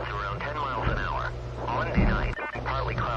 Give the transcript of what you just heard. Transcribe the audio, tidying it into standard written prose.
around 10 miles an hour. Monday night, partly cloudy.